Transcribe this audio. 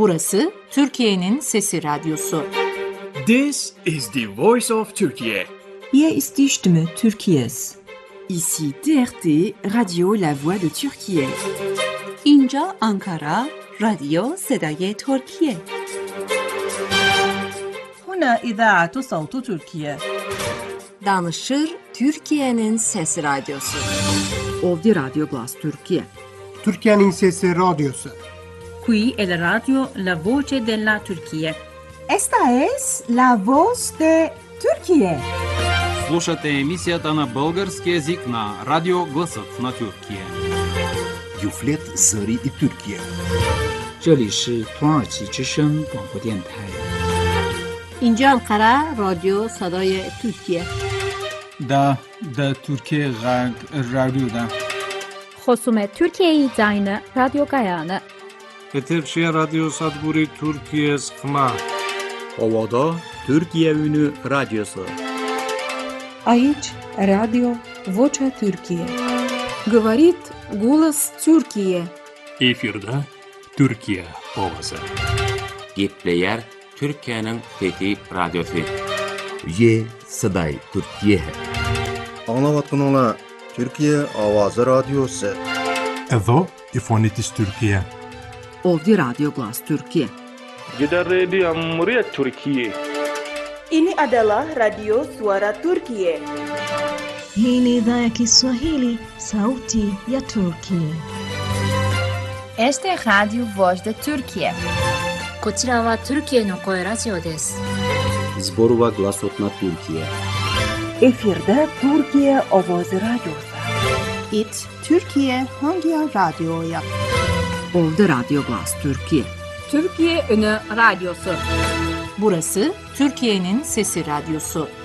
Burası Türkiye'nin Sesi Radyosu. This is the voice of Turkey. Hier ist die Stimme Türkiye's. Ici TRT, Radio La Voix de Türkiye. اینجا آنکارا، رادیو صدای ترکیه. هنا إذاعة صوت تركيا. Danışır Türkiye'nin Sesi Radyosu. Ovdje Radio Glas Türkiye. Türkiye'nin Sesi Radyosu. Qui è la radio La Voce della Turchia. Esta es La Voz de Turquie. Слушате емисията на български език на Радио Гласът на Türkiye. Юфлет Зări и Türkiye. 这里是土耳其之声广播电台。 اینجا انقره رادیو صدای ترکیه. دا Türkiye Radyo'da. خصوم Türkiye Zayını Radyo Gayanı. Eterşehir Radyo Sadburi Türkiye Sıkma. Ovada Türkiye Ünü Radyosu. Aici Radio Vocea Türkiye. Говорит голос Türkiye. Efirde Türkiye Ovası. Gepleyer Türkiye'nin Fethi Radyosu. Ye Saday Türkiye. Anlavatkanlar Türkiye Avazı Radyosu. Evo İfonitis Türkiye. Ovdje Radio Glas Türkiye. Gider Radio Muria Türkiye. Ini adalah Radio Suara Turkiye. Hii ni idhaa ya Kiswahili, Sauti ya Turkiye. Este es Radio Voz de Turkiye. こちらはトルキエの声ラジオです。 Zborova Glasot na Türkiye. Efirde Türkiye Ovoz Radyosu. İt Türkiye Hangi Radyo'ya? Ovdje Radio Glas Türkiye. Türkiye Ünü Radyosu. Burası Türkiye'nin Sesi Radyosu.